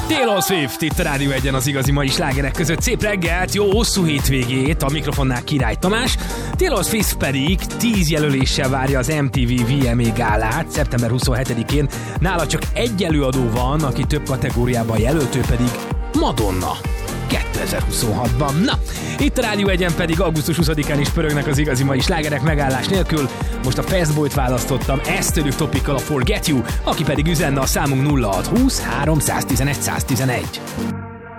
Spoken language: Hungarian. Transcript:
Taylor Swift itt a Rádió 1-en az igazi mai slágerek között. Szép reggelt, jó hosszú hétvégét, a mikrofonnál Király Tamás. Taylor Swift pedig 10 jelöléssel várja az MTV VMA gálát szeptember 27-én. Nála csak egy előadó van, aki több kategóriában jelölt, ő pedig Madonna. 2026-ban. Na, itt a Rádió 1-en pedig augusztus 20-án is pörögnek az igazi mai slágerek megállás nélkül. Most a Fastboy-t választottam, ezt tőlük Topikkal a Forget You, aki pedig üzenne a számunk 0620 311 111.